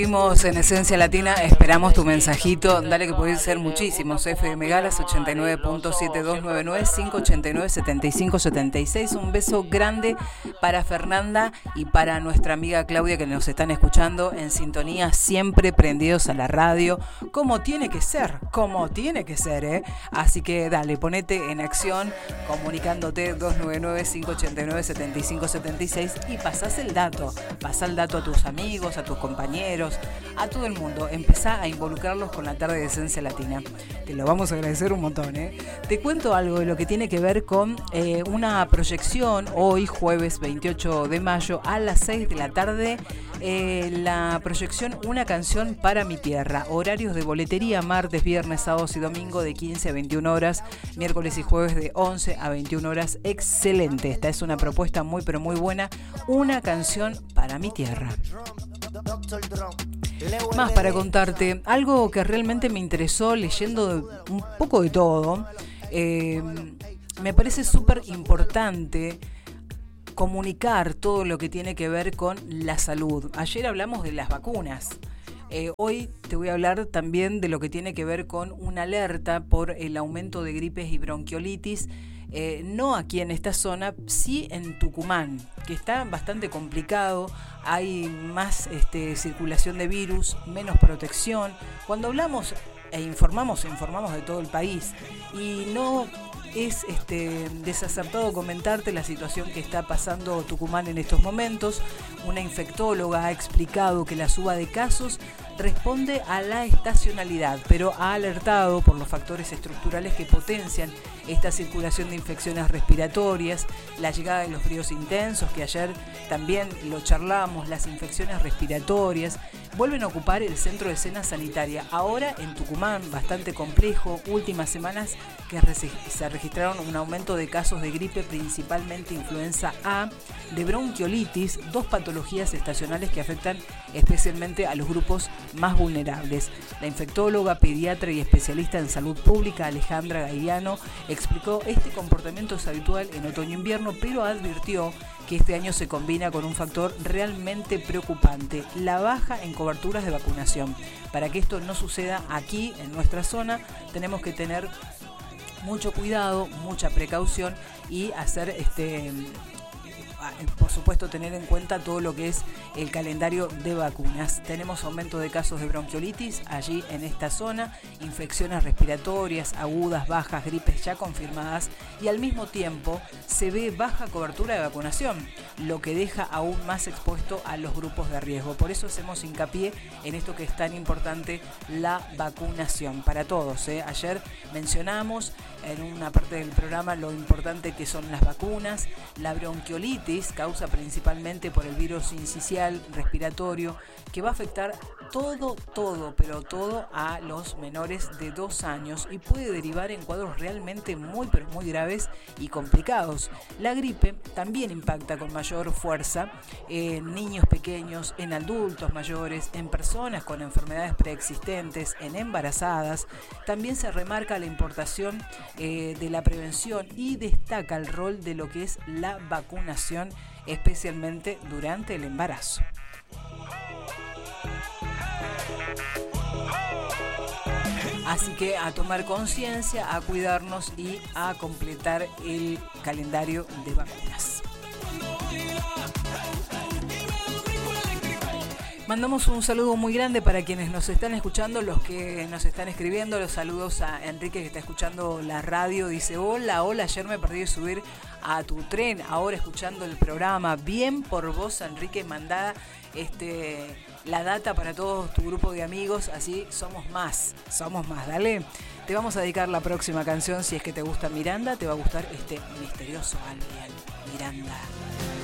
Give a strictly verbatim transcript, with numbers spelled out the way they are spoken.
Seguimos en Esencia Latina, esperamos tu mensajito, dale que puede ser muchísimos, F M Galas ochenta y nueve punto siete dos nueve nueve cinco ochenta y nueve setenta y cinco setenta y seis. Un beso grande para Fernanda y para nuestra amiga Claudia que nos están escuchando en sintonía, siempre prendidos a la radio, como tiene que ser, como tiene que ser, ¿eh? Así que dale, ponete en acción comunicándote dos nueve nueve cinco ochenta y nueve setenta y cinco setenta y seis y pasás el dato, pasá el dato a tus amigos, a tus compañeros, a todo el mundo, empezá a involucrarlos con la tarde de Esencia Latina. Te lo vamos a agradecer un montón, ¿eh? Te cuento algo de lo que tiene que ver con eh, una proyección hoy, jueves veintiocho de mayo, a las seis de la tarde, eh, la proyección Una canción para mi tierra. Horarios de boletería, martes, viernes, sábados y domingo de quince a veintiuna horas, miércoles y jueves de once a veintiuna horas. Excelente, esta es una propuesta muy pero muy buena. Una canción para mi tierra. Más para contarte, algo que realmente me interesó leyendo un poco de todo. Eh, me parece súper importante comunicar todo lo que tiene que ver con la salud. Ayer hablamos de las vacunas. Eh, hoy te voy a hablar también de lo que tiene que ver con una alerta por el aumento de gripes y bronquiolitis. Eh, no aquí en esta zona, sí en Tucumán, que está bastante complicado, hay más este, circulación de virus, menos protección. Cuando hablamos e informamos, informamos de todo el país y no es este, desacertado comentarte la situación que está pasando Tucumán en estos momentos. Una infectóloga ha explicado que la suba de casos responde a la estacionalidad, pero ha alertado por los factores estructurales que potencian esta circulación de infecciones respiratorias, la llegada de los fríos intensos, que ayer también lo charlamos, las infecciones respiratorias, vuelven a ocupar el centro de escena sanitaria. Ahora en Tucumán, bastante complejo, últimas semanas que se registraron un aumento de casos de gripe, principalmente influenza A, de bronquiolitis, dos patologías estacionales que afectan especialmente a los grupos más vulnerables. La infectóloga, pediatra y especialista en salud pública Alejandra Gaiano explicó este comportamiento es habitual en otoño-invierno, pero advirtió que este año se combina con un factor realmente preocupante, la baja en coberturas de vacunación. Para que esto no suceda aquí en nuestra zona, tenemos que tener mucho cuidado, mucha precaución y hacer este por supuesto tener en cuenta todo lo que es el calendario de vacunas. Tenemos aumento de casos de bronquiolitis allí en esta zona, infecciones respiratorias agudas, bajas, gripes ya confirmadas y al mismo tiempo se ve baja cobertura de vacunación, lo que deja aún más expuesto a los grupos de riesgo. Por eso hacemos hincapié en esto que es tan importante, la vacunación para todos, ¿eh? Ayer mencionamos en una parte del programa lo importante que son las vacunas. La bronquiolitis causa principalmente por el virus incisional respiratorio que va a afectar todo, todo, pero todo a los menores de dos años y puede derivar en cuadros realmente muy, pero muy graves y complicados. La gripe también impacta con mayor fuerza en niños pequeños, en adultos mayores, en personas con enfermedades preexistentes, en embarazadas. También se remarca la importación eh, de la prevención y destaca el rol de lo que es la vacunación, especialmente durante el embarazo. Así que a tomar conciencia, a cuidarnos y a completar el calendario de vacunas. Mandamos un saludo muy grande para quienes nos están escuchando, los que nos están escribiendo. Los saludos a Enrique que está escuchando la radio. Dice, hola, hola, ayer me perdí de subir a tu tren, ahora escuchando el programa. Bien por vos, Enrique, mandá este, la data para todo tu grupo de amigos, así somos más, somos más, dale. Te vamos a dedicar la próxima canción, si es que te gusta Miranda, te va a gustar este misterioso álbum, Miranda.